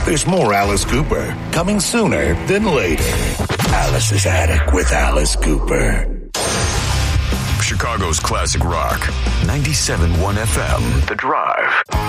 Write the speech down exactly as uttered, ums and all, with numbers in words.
There's more Alice Cooper coming sooner than later. Alice's Attic with Alice Cooper. Chicago's classic rock. ninety-seven point one F M. The Drive.